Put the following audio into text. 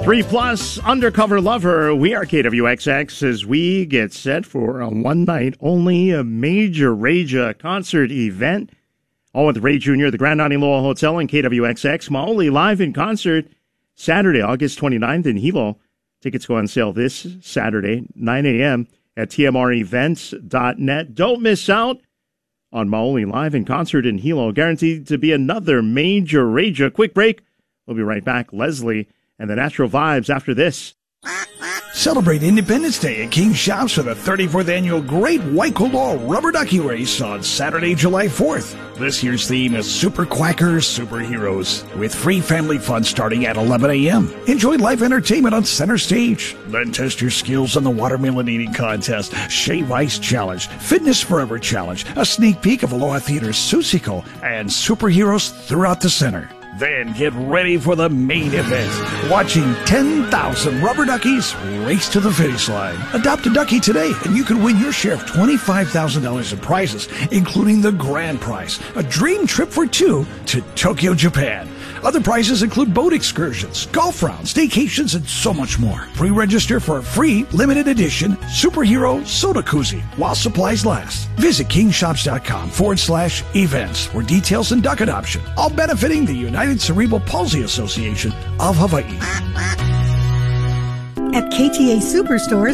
3+ Undercover Lover. We are KWXX as we get set for a one-night-only Major Rage concert event. All with Ray Jr., the Grand Island Lowell Hotel, and KWXX. Maoli live in concert Saturday, August 29th in Hilo. Tickets go on sale this Saturday, 9 a.m. at tmrevents.net. Don't miss out on Maoli live in concert in Hilo. Guaranteed to be another Major Rage. Quick break. We'll be right back. Leslie and the Natural Vibes after this. Celebrate Independence Day at King Shops for the 34th annual Great Waikoloa Rubber Ducky Race on Saturday, July 4th. This year's theme is Super Quackers, Superheroes, with free family fun starting at 11 a.m. Enjoy live entertainment on center stage. Then test your skills on the watermelon eating contest, Shave Ice Challenge, Fitness Forever Challenge, a sneak peek of Aloha Theater's Susiko, and superheroes throughout the center. Then get ready for the main event, watching 10,000 rubber duckies race to the finish line. Adopt a ducky today, and you can win your share of $25,000 in prizes, including the grand prize, a dream trip for two to Tokyo, Japan. Other prizes include boat excursions, golf rounds, vacations, and so much more. Pre-register for a free, limited edition Superhero Soda Koozie while supplies last. Visit kingshops.com/events for details and duck adoption, all benefiting the United Cerebral Palsy Association of Hawaii. At KTA Superstores,